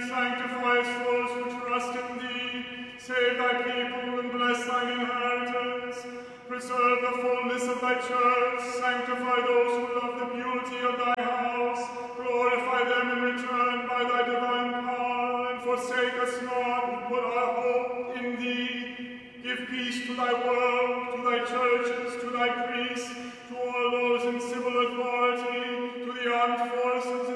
sanctify those who trust in thee. Save thy people and bless thine inheritance. Preserve the fullness of thy church. Sanctify those who love the beauty of thy house. Glorify them in return by thy divine power, and forsake us not who put our hope in thee. Give peace to thy world, to thy churches, to thy priests, to all those in civil authority, to the armed forces,